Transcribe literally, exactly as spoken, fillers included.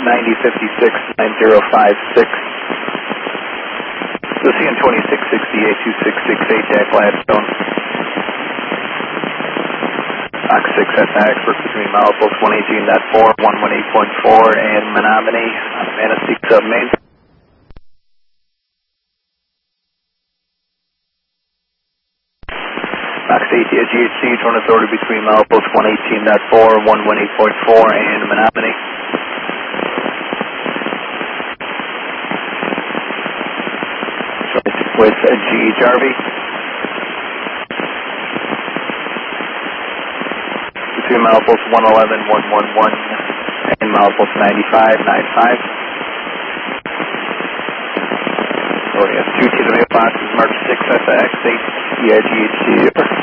ninety fifty-six nine zero five six. Lucian twenty-six sixty-eight two six six eight, Jack Gladstone. Fox six S X, work between milepost one eighteen point four, one eighteen point four, and Menominee on the Manistee submain. Fox eight G H C, turn authority between milepost one eighteen point four, one eighteen point four, and Menominee. With G H R V. Between milepost one eleven, one eleven, and milepost ninety-five, ninety-five. So we have two T W boxes, Mark six S X, eight G H C.